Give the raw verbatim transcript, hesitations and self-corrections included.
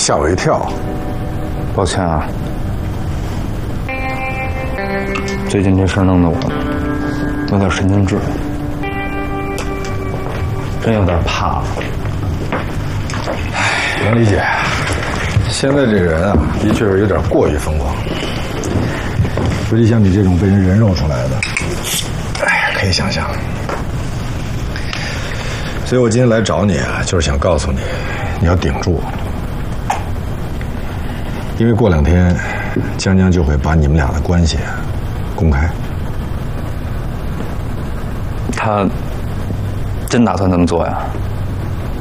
吓我一跳。 抱歉啊，最近这事儿弄得我有点神经质，真有点怕了。 唉，能理解。现在这个人啊，的确是有点过于疯狂。尤其像你这种被人人肉出来的，哎，可以想象。所以我今天来找你啊，就是想告诉你，你要顶住，因为过两天，江江就会把你们俩的关系公开。 他真打算这么做呀？